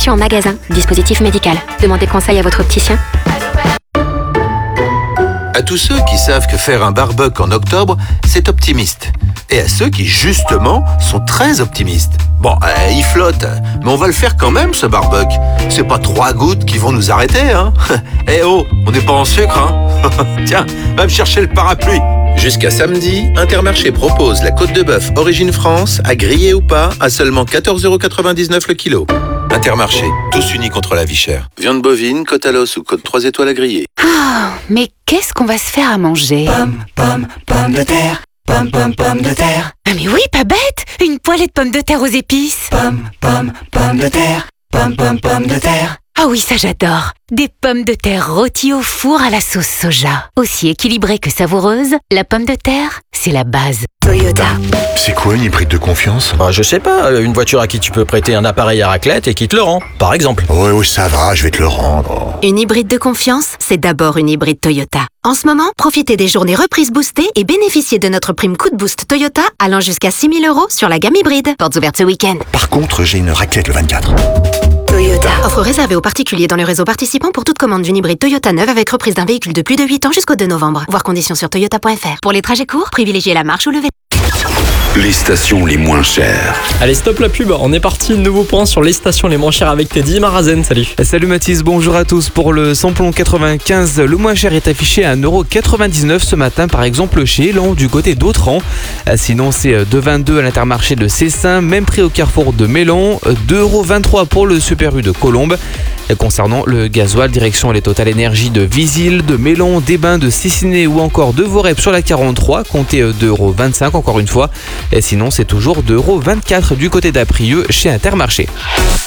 Intermarché en magasin. Dispositif médical. Demandez conseil à votre opticien. À tous ceux qui savent que faire un barbecue en octobre, c'est optimiste. Et à ceux qui, justement, sont très optimistes. Bon, il flotte, mais on va le faire quand même, ce barbecue. C'est pas 3 gouttes qui vont nous arrêter, hein. Eh oh, on n'est pas en sucre, hein. Tiens, va me chercher le parapluie. Jusqu'à samedi, Intermarché propose la côte de bœuf Origine France, à griller ou pas, à seulement 14,99 € le kilo. Intermarché, tous unis contre la vie chère. Viande bovine, côte à l'os ou côte 3 étoiles à griller. Ah, mais qu'est-ce qu'on va se faire à manger? Pomme de terre. Pomme de terre. Ah mais oui, pas bête! Une poêlée de pommes de terre aux épices. Pomme de terre. Pomme de terre. Ah oui, ça j'adore. Des pommes de terre rôties au four à la sauce soja. Aussi équilibrée que savoureuse, la pomme de terre, c'est la base. Toyota. C'est quoi une hybride de confiance? Je sais pas, une voiture à qui tu peux prêter un appareil à raclette et qui te le rend, par exemple. Oui, ça va, je vais te le rendre. Une hybride de confiance, c'est d'abord une hybride Toyota. En ce moment, profitez des journées reprises boostées et bénéficiez de notre prime coup de boost Toyota allant jusqu'à 6 000 € sur la gamme hybride. Portes ouvertes ce week-end. Par contre, j'ai une raclette le 24. Toyota. Offre réservée aux particuliers dans le réseau participant pour toute commande d'une hybride Toyota neuve avec reprise d'un véhicule de plus de 8 ans jusqu'au 2 novembre. Voir conditions sur toyota.fr. Pour les trajets courts, privilégiez la marche ou le vélo. Les stations les moins chères. Allez, stop la pub, on est parti, nouveau point sur les stations les moins chères avec Teddy Marazen, salut. Salut Mathis, bonjour à tous. Pour le samplon 95, le moins cher est affiché à 1,99 € ce matin, par exemple chez Elan du côté d'Autran. Sinon c'est 2,22 € à l'Intermarché de Cessin, même prix au Carrefour de Mélan, 2,23 € pour le Super U de Colombes. Et concernant le gasoil, direction les Total Énergie de Visil, de Mélan, des Bains, de Siciné ou encore de Vorep sur la 43, comptez 2,25 € encore une fois. Et sinon c'est toujours 2,24 € du côté d'Aprieux chez Intermarché.